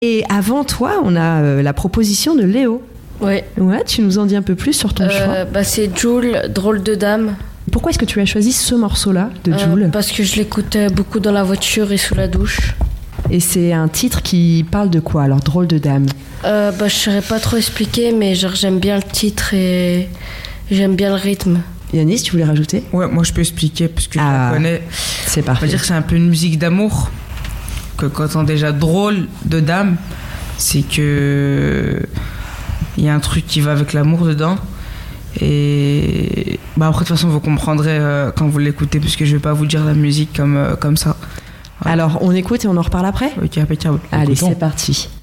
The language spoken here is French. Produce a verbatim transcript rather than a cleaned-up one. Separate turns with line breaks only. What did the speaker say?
Et avant toi, on a euh, la proposition de Léo.
Ouais.
Ouais, tu nous en dis un peu plus sur ton
euh,
choix.
bah, c'est Jul, Drôle de Dame.
Pourquoi est-ce que tu as choisi ce morceau-là de Jul ?
euh, Parce que je l'écoutais beaucoup dans la voiture et sous la douche.
Et c'est un titre qui parle de quoi alors, Drôle de Dame ?
euh, bah, Je ne saurais pas trop expliquer, mais genre, j'aime bien le titre et j'aime bien le rythme.
Yanis, tu voulais rajouter ?
Ouais, moi je peux expliquer parce que
ah,
je la connais.
C'est
On
parfait.
va dire que c'est un peu une musique d'amour. Que quand on est déjà drôle de dame, c'est que il y a un truc qui va avec l'amour dedans. Et bah après de toute façon vous comprendrez euh, quand vous l'écoutez parce que je vais pas vous dire la musique comme, euh, comme ça.
Voilà. Alors on écoute et on en reparle après ?
Ok, impeccable.
Allez,
Écoutons.
c'est parti.